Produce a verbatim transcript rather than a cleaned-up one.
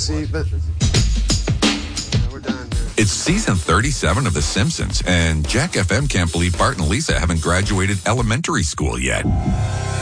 See, but yeah, we're done. Man. It's season thirty-seven of The Simpsons, and Jack F M can't believe Bart and Lisa haven't graduated elementary school yet.